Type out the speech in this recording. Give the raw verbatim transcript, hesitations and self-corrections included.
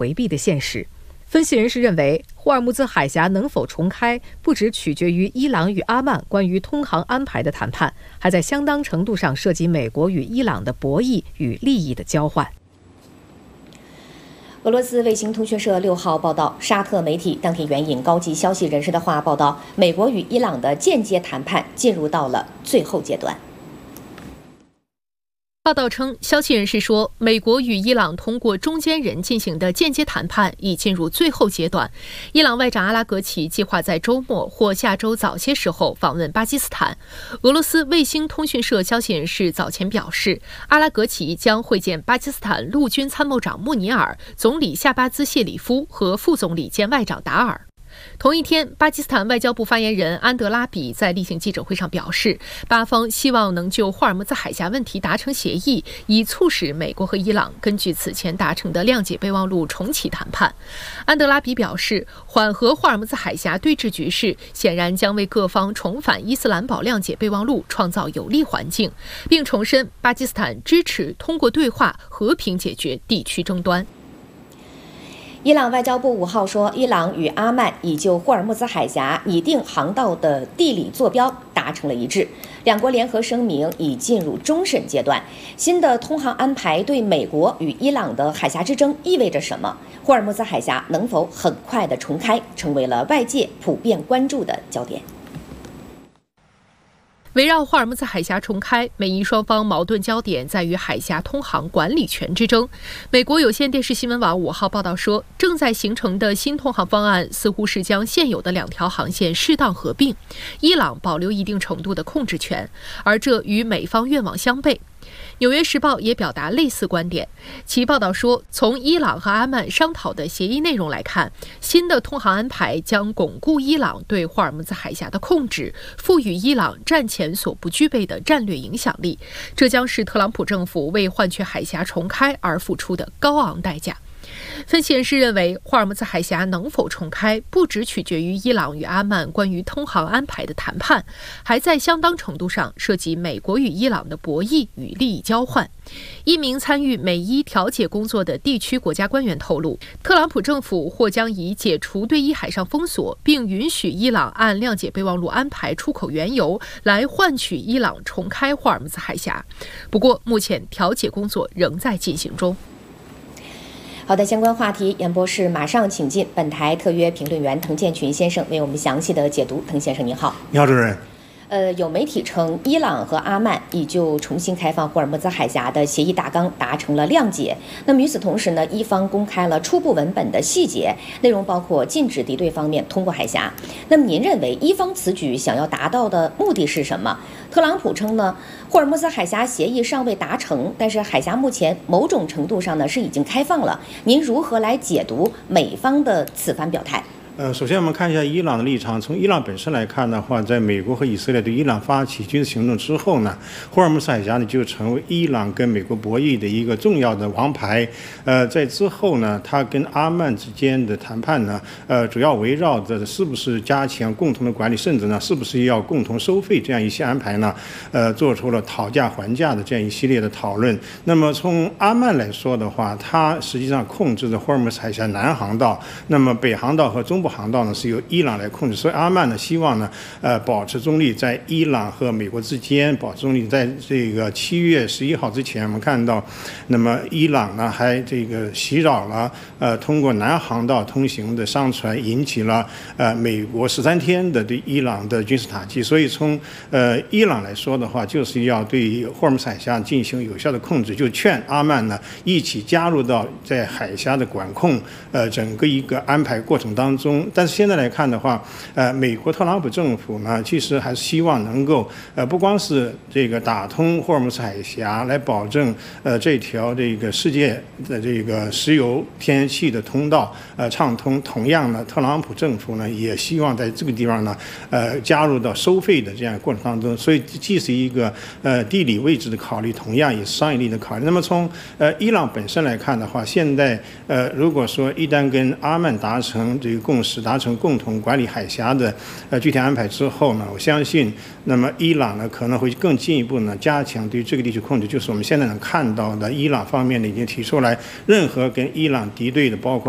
回避的现实。分析人士认为，霍尔木兹海峡能否重开，不只取决于伊朗与阿曼关于通航安排的谈判，还在相当程度上涉及美国与伊朗的博弈与利益的交换。 俄罗斯卫星通讯社六号报道，沙特媒体当天援引高级消息人士的话报道，美国与伊朗的间接谈判进入到了最后阶段。 报道称，消息人士说，美国与伊朗通过中间人进行的间接谈判已进入最后阶段。伊朗外长阿拉格齐计划在周末或下周早些时候访问巴基斯坦。俄罗斯卫星通讯社消息人士早前表示，阿拉格齐将会见巴基斯坦陆军参谋长穆尼尔、总理夏巴兹谢里夫和副总理兼外长达尔。同一天，巴基斯坦外交部发言人安德拉比在例行记者会上表示，巴方希望能就霍尔木兹海峡问题达成协议，以促使美国和伊朗根据此前达成的谅解备忘录重启谈判。安德拉比表示，缓和霍尔木兹海峡对峙局势显然将为各方重返伊斯兰堡谅解备忘录创造有利环境，并重申巴基斯坦支持通过对话和平解决地区争端。 伊朗外交部五号说，伊朗与阿曼已就霍尔木兹海峡拟定航道的地理坐标达成了一致，两国联合声明已进入终审阶段。新的通航安排对美国与伊朗的海峡之争意味着什么？霍尔木兹海峡能否很快的重开，成为了外界普遍关注的焦点。 围绕霍尔木兹海峡重开，美伊双方矛盾焦点在于海峡通航管理权之争。美国有线电视新闻网五号报道说，正在形成的新通航方案似乎是将现有的两条航线适当合并，伊朗保留一定程度的控制权，而这与美方愿望相悖。纽约时报也表达类似观点，其报道说，从伊朗和阿曼商讨的协议内容来看，新的通航安排将巩固伊朗对霍尔木兹海峡的控制，赋予伊朗战前所不具备的战略影响力，这将是特朗普政府为换取海峡重开而付出的高昂代价。分析人士认为，霍尔木兹海峡能否重开，不只取决于伊朗与阿曼关于通航安排的谈判，还在相当程度上涉及美国与伊朗的博弈与利益交换。一名参与美伊调解工作的地区国家官员透露，特朗普政府或将以解除对伊海上封锁，并允许伊朗按谅解备忘录安排出口原油，来换取伊朗重开霍尔木兹海峡。不过，目前调解工作仍在进行中。 好的，相关话题，严博士马上请进本台特约评论员滕建群先生为我们详细的解读。滕先生您好。 你好，主任。 呃，有媒体称，伊朗和阿曼已就重新开放霍尔木兹海峡的协议大纲达成了谅解。那么与此同时呢，伊方公开了初步文本的细节，内容包括禁止敌对方面通过海峡。那么您认为伊方此举想要达到的目的是什么？特朗普称呢，霍尔木兹海峡协议尚未达成，但是海峡目前某种程度上呢是已经开放了。您如何来解读美方的此番表态？ 呃，首先我们看一下伊朗的立场。从伊朗本身来看的话，在美国和以色列对伊朗发起军事行动之后呢，霍尔木兹海峡呢就成为伊朗跟美国博弈的一个重要的王牌。呃，在之后呢，他跟阿曼之间的谈判呢，呃，主要围绕着是不是加强共同的管理，甚至呢，是不是要共同收费这样一些安排呢？呃，做出了讨价还价的这样一系列的讨论。那么从阿曼来说的话，它实际上控制着霍尔木兹海峡南航道，那么北航道和中部航道呢是由伊朗来控制，所以阿曼呢希望呢，呃，保持中立，在伊朗和美国之间保持中立。在这个七月十一号之前，我们看到，那么伊朗呢还这个袭扰了呃通过南航道通行的商船，引起了呃美国十三天的对伊朗的军事打击。所以从呃伊朗来说的话，就是要对霍尔木兹海峡进行有效的控制，就劝阿曼呢一起加入到在海峡的管控呃整个一个安排过程当中。但是现在来看的话，呃，美国特朗普政府呢，其实还是希望能够，呃，不光是这个打通霍尔木兹海峡，来保证呃这条这个世界的这个石油、天然气的通道呃畅通。同样呢，特朗普政府呢也希望在这个地方呢，呃，加入到收费的这样过程当中。所以既是一个呃地理位置的考虑，同样也是商业利益的考虑。那么从呃伊朗本身来看的话，现在呃如果说一旦跟阿曼达成这个共识，达成共同管理海峡的呃具体安排之后呢，我相信，那么伊朗呢可能会更进一步呢加强对这个地区控制，就是我们现在能看到的，伊朗方面呢已经提出来，任何跟伊朗敌对的，包括